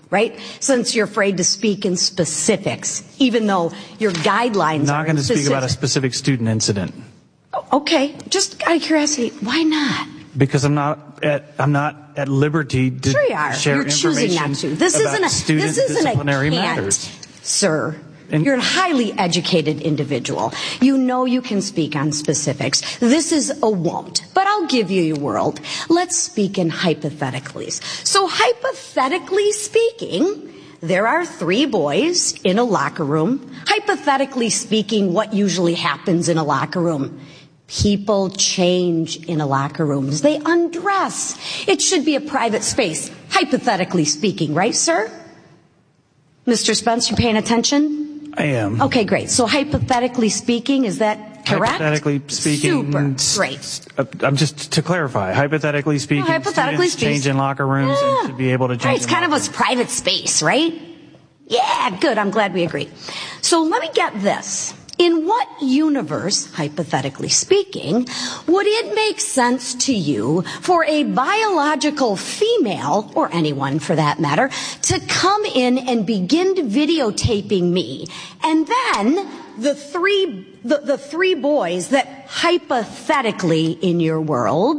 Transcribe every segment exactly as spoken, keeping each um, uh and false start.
right? Since you're afraid to speak in specifics, even though your guidelines I'm not going to speak specific. about a specific student incident. Okay, just out of curiosity, why not? Because I'm not at I'm not at liberty to sure you are. share You're choosing information not to. This about isn't a student this isn't disciplinary a can't, matters, sir. And You're a highly educated individual. You know you can speak on specifics. This is a won't, but I'll give you your world. Let's speak in hypotheticals. So hypothetically speaking, there are three boys in a locker room. Hypothetically speaking, what usually happens in a locker room? People change in a locker room. They undress. It should be a private space, hypothetically speaking, right, sir? Mister Spence, you paying attention? I am. Okay, great. So hypothetically speaking, is that correct? Hypothetically speaking, super great. Uh, I'm just to clarify. Hypothetically speaking, no, hypothetically students change in locker rooms yeah. and should be able to change. Right, it's in kind of locker a private space, right? Yeah, good. I'm glad we agree. So let me get this. In what universe, hypothetically speaking, would it make sense to you for a biological female, or anyone for that matter, to come in and begin videotaping me, and then the three the, the three boys that hypothetically in your world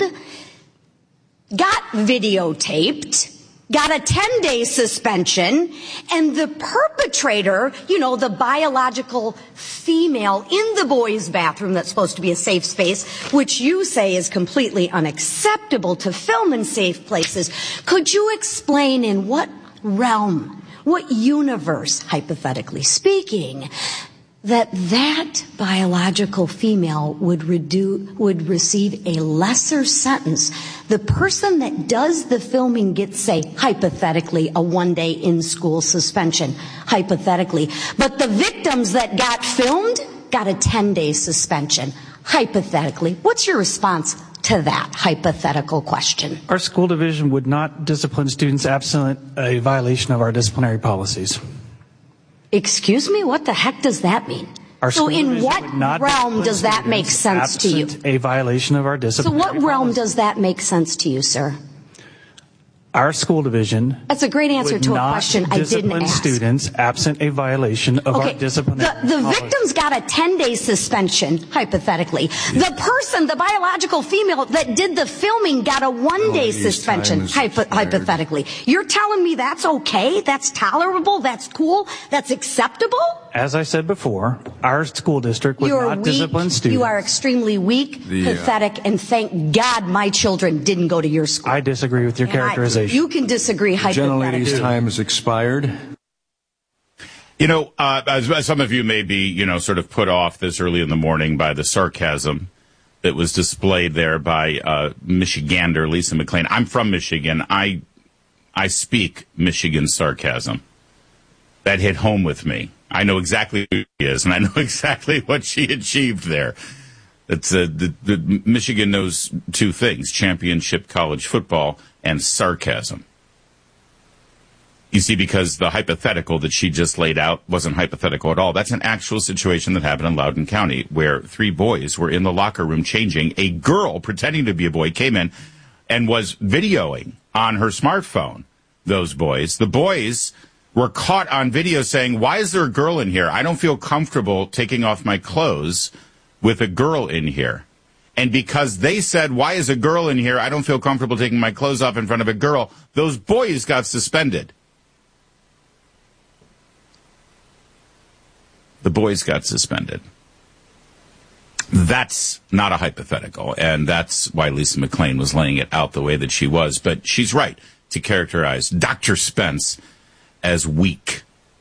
got videotaped, got a ten-day suspension, and the perpetrator, you know, the biological female in the boys' bathroom that's supposed to be a safe space, which you say is completely unacceptable to film in safe places. Could you explain in what realm, what universe, hypothetically speaking, that that biological female would redo, would receive a lesser sentence? The person that does the filming gets, say, hypothetically, a one-day in-school suspension, hypothetically. But the victims that got filmed got a ten-day suspension, hypothetically. What's your response to that hypothetical question? Our school division would not discipline students absent a violation of our disciplinary policies. Excuse me? What the heck does that mean? Our so in what realm does that students make sense to you? absent a violation of our So disciplinary what realm policies. does that make sense to you, sir? Our school division That's a great answer would to a not question I didn't discipline ask. students absent a violation of Okay, our disciplinary the, the policies. victims got a ten-day suspension, hypothetically. The person, the biological female that did the filming got a one-day Oh, suspension, hypo- hypothetically. You're telling me that's okay? That's tolerable? That's cool? That's acceptable? As I said before, our school district would You're not weak. discipline students. You are extremely weak, The, uh, pathetic, and thank God my children didn't go to your school. I disagree with your And I- characterization. you can disagree hypothetically. Gentlelady's time has expired. You know, uh, as, as some of you may be, you know, sort of put off this early in the morning by the sarcasm that was displayed there by uh, Michigander Lisa McLean. I'm from Michigan. I I speak Michigan sarcasm. That hit home with me. I know exactly who she is, and I know exactly what she achieved there. It's uh, the, the Michigan knows two things: championship college football and sarcasm. You see, because the hypothetical that she just laid out wasn't hypothetical at all. That's an actual situation that happened in Loudoun County, where three boys were in the locker room changing. A girl pretending to be a boy came in and was videoing on her smartphone those boys. The boys were caught on video saying, "Why is there a girl in here? I don't feel comfortable taking off my clothes with a girl in here." And because they said, "Why is a girl in here? I don't feel comfortable taking my clothes off in front of a girl," those boys got suspended. The boys got suspended. That's not a hypothetical, and that's why Lisa McLean was laying it out the way that she was. But she's right to characterize Doctor Spence as weak.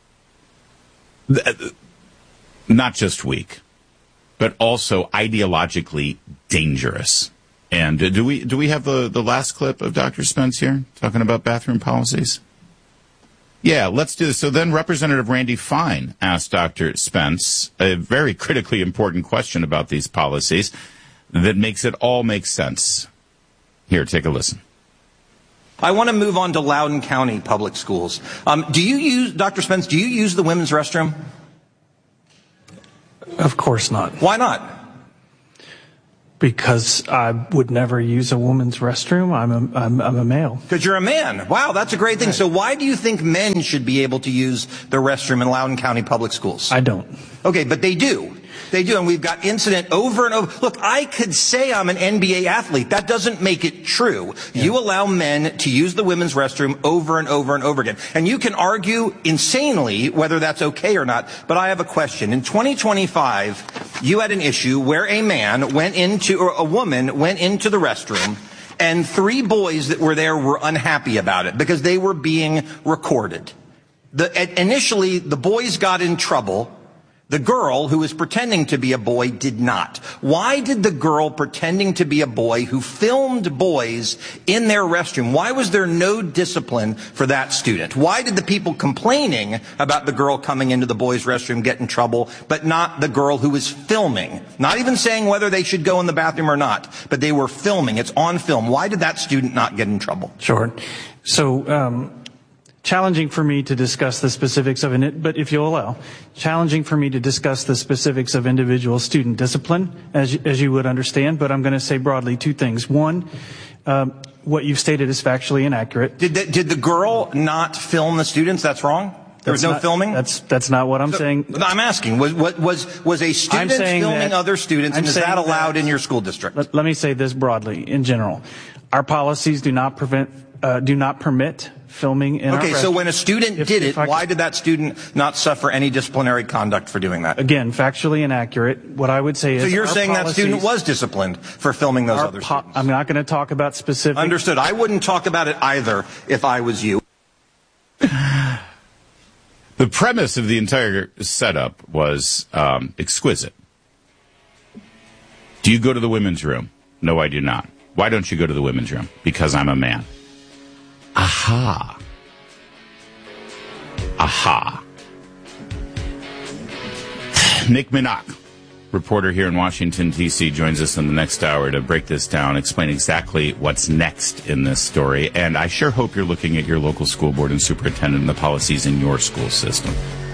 Not just weak, but also ideologically dangerous. And uh, do we do we have the, the last clip of Doctor Spence here talking about bathroom policies? Yeah, let's do this. So then Representative Randy Fine asked Doctor Spence a very critically important question about these policies that makes it all make sense. Here, take a listen. I want to move on to Loudoun County Public Schools. Um, do you use, Doctor Spence, do you use the women's restroom? Of course not. Why not? Because I would never use a woman's restroom. I'm a, I'm, I'm a male. Because you're a man. Wow, that's a great thing. So why do you think men should be able to use the restroom in Loudoun County Public Schools? I don't. Okay, but they do. They do, and we've got incident over and over. Look, I could say I'm an N B A athlete. That doesn't make it true. Yeah. You allow men to use the women's restroom over and over and over again. And you can argue insanely whether that's okay or not, but I have a question. In twenty twenty-five, you had an issue where a man went into, or a woman went into the restroom, and three boys that were there were unhappy about it because they were being recorded. The, initially, the boys got in trouble. The girl, who was pretending to be a boy, did not. Why did the girl pretending to be a boy who filmed boys in their restroom, why was there no discipline for that student? Why did the people complaining about the girl coming into the boys' restroom get in trouble, but not the girl who was filming? Not even saying whether they should go in the bathroom or not, but they were filming. It's on film. Why did that student not get in trouble? Sure. So, um... challenging for me to discuss the specifics of it, but if you'll allow, challenging for me to discuss the specifics of individual student discipline, as, as you would understand, but I'm going to say broadly two things. One, um, what you've stated is factually inaccurate. Did the, did the girl not film the students? That's wrong? There was no not, filming? That's that's not what I'm so, saying. I'm asking, was was was a student filming other students, and is that allowed that, in your school district? Let, let me say this broadly, in general. Our policies do not prevent, uh, do not permit filming in okay, our so when a student if, did if it, I, why did that student not suffer any disciplinary conduct for doing that? Again, factually inaccurate. What I would say is... So you're saying policies, that student was disciplined for filming those other po- students? I'm not going to talk about specific... Understood. I wouldn't talk about it either if I was you. The premise of the entire setup was um, exquisite. Do you go to the women's room? No, I do not. Why don't you go to the women's room? Because I'm a man. Aha. Aha. Nick Minock, reporter here in Washington, D C, joins us in the next hour to break this down, explain exactly what's next in this story. And I sure hope you're looking at your local school board and superintendent and the policies in your school system.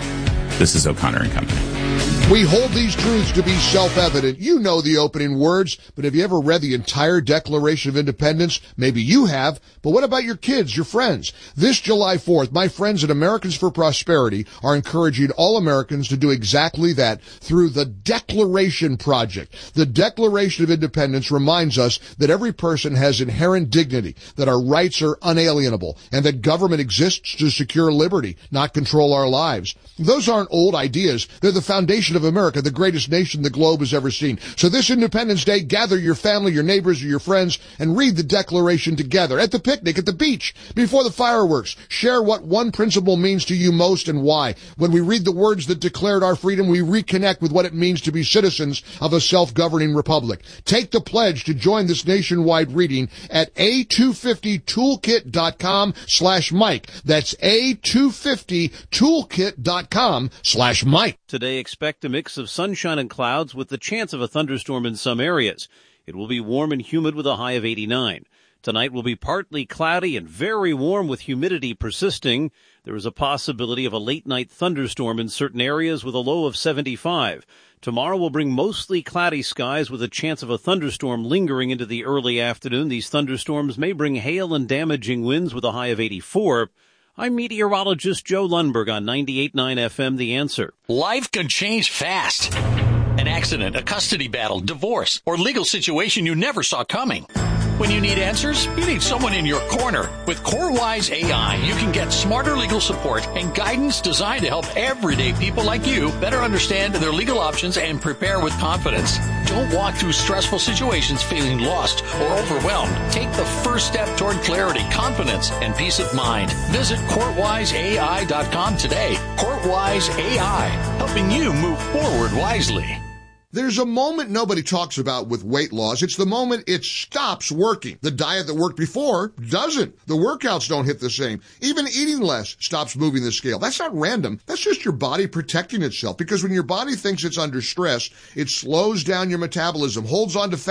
This is O'Connor and Company. We hold these truths to be self-evident. You know the opening words, but have you ever read the entire Declaration of Independence? Maybe you have, but what about your kids, your friends? This July fourth, my friends at Americans for Prosperity are encouraging all Americans to do exactly that through the Declaration Project. The Declaration of Independence reminds us that every person has inherent dignity, that our rights are unalienable, and that government exists to secure liberty, not control our lives. Those aren't old ideas. They're the foundation of America, the greatest nation the globe has ever seen. So this Independence Day, gather your family, your neighbors, or your friends, and read the Declaration together. At the picnic, at the beach, before the fireworks. Share what one principle means to you most and why. When we read the words that declared our freedom, we reconnect with what it means to be citizens of a self-governing republic. Take the pledge to join this nationwide reading at A two fifty toolkit dot com slash Mike. That's A two fifty toolkit dot com slash Mike. Today, expect a mix of sunshine and clouds with the chance of a thunderstorm in some areas. It will be warm and humid with a high of eighty-nine. Tonight will be partly cloudy and very warm with humidity persisting. There is a possibility of a late-night thunderstorm in certain areas with a low of seventy-five. Tomorrow will bring mostly cloudy skies with a chance of a thunderstorm lingering into the early afternoon. These thunderstorms may bring hail and damaging winds with a high of eighty-four. I'm meteorologist Joe Lundberg on ninety-eight point nine F M, The Answer. Life can change fast. An accident, a custody battle, divorce, or legal situation you never saw coming. When you need answers, you need someone in your corner. With CoreWise A I, you can get smarter legal support and guidance designed to help everyday people like you better understand their legal options and prepare with confidence. Don't walk through stressful situations feeling lost or overwhelmed. Take the first step toward clarity, confidence, and peace of mind. Visit court wise A I dot com today. CourtWise A I, helping you move forward wisely. There's a moment nobody talks about with weight loss. It's the moment it stops working. The diet that worked before doesn't. The workouts don't hit the same. Even eating less stops moving the scale. That's not random. That's just your body protecting itself. Because when your body thinks it's under stress, it slows down your metabolism, holds on to fat,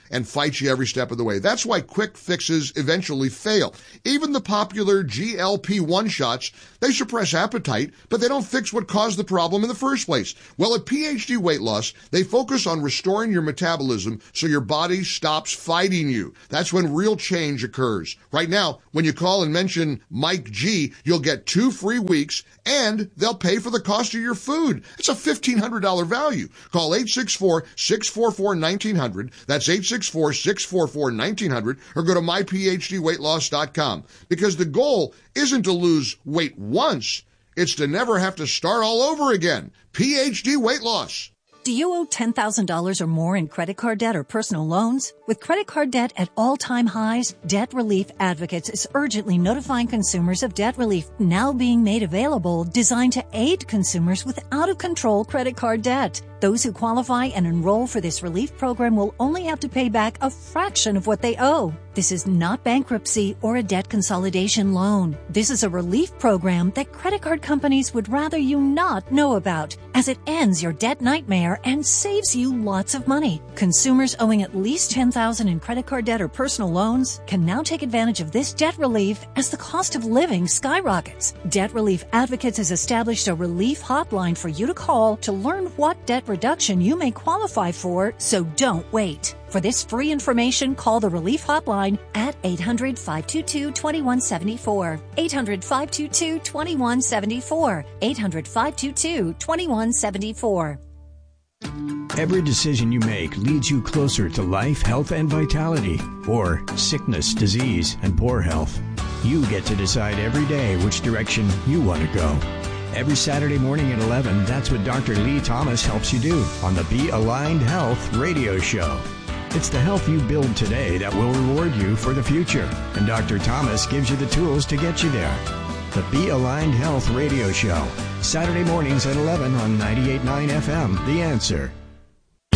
and fight you every step of the way. That's why quick fixes eventually fail. Even the popular G L P one shots, they suppress appetite, but they don't fix what caused the problem in the first place. Well, at P H D Weight Loss, they focus on restoring your metabolism so your body stops fighting you. That's when real change occurs. Right now, when you call and mention Mike G, you'll get two free weeks, and they'll pay for the cost of your food. It's a fifteen hundred dollars value. Call eight six four, six four four, one nine zero zero. That's eight six four, six four four, one nine zero zero, or go to my p h d weight loss dot com. Because the goal isn't to lose weight once, it's to never have to start all over again. P H D Weight Loss. Do you owe ten thousand dollars or more in credit card debt or personal loans? With credit card debt at all-time highs, Debt Relief Advocates is urgently notifying consumers of debt relief now being made available, designed to aid consumers with out-of-control credit card debt. Those who qualify and enroll for this relief program will only have to pay back a fraction of what they owe. This is not bankruptcy or a debt consolidation loan. This is a relief program that credit card companies would rather you not know about, as it ends your debt nightmare and saves you lots of money. Consumers owing at least ten thousand dollars in credit card debt or personal loans can now take advantage of this debt relief as the cost of living skyrockets. Debt Relief Advocates has established a relief hotline for you to call to learn what debt reduction you may qualify for, so don't wait. For this free information, call the Relief Hotline at eight hundred, five two two, two one seven four. eight hundred, five two two, two one seven four. eight hundred, five two two, two one seven four. Every decision you make leads you closer to life, health, and vitality, or sickness, disease, and poor health. You get to decide every day which direction you want to go. Every Saturday morning at eleven, that's what Doctor Lee Thomas helps you do on the Be Aligned Health radio show. It's the health you build today that will reward you for the future, and Doctor Thomas gives you the tools to get you there. The Be Aligned Health radio show, Saturday mornings at eleven on ninety-eight point nine F M, The Answer.